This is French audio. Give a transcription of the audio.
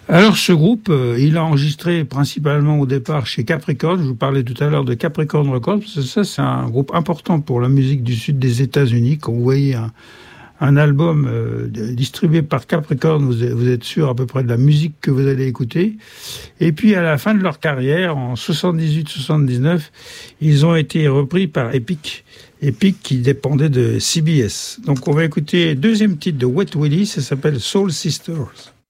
Alors ce groupe, il a enregistré principalement au départ chez Capricorn. Je vous parlais tout à l'heure de Capricorn Records, parce que ça c'est un groupe important pour la musique du sud des États-Unis. Quand vous voyez un album distribué par Capricorn, vous êtes sûr à peu près de la musique que vous allez écouter. Et puis à la fin de leur carrière, en 78-79, ils ont été repris par Epic. Epic qui dépendait de CBS. Donc on va écouter le deuxième titre de Wet Willie, ça s'appelle Soul Sisters.